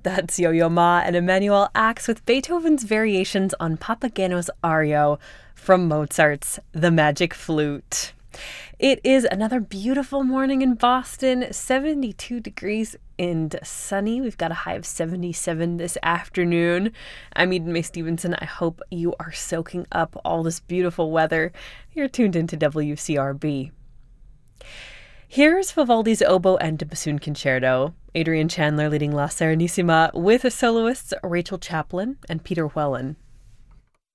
That's Yo-Yo Ma and Emmanuel Ax with Beethoven's variations on Papageno's ario from Mozart's The Magic Flute. It is another beautiful morning in Boston, 72 degrees and sunny. We've got a high of 77 this afternoon. I'm Eden May Stevenson. I hope you are soaking up all this beautiful weather. You're tuned into WCRB. Here's Vivaldi's Oboe and Bassoon Concerto. Adrian Chandler leading La Serenissima with soloists Rachel Chaplin and Peter Whelan.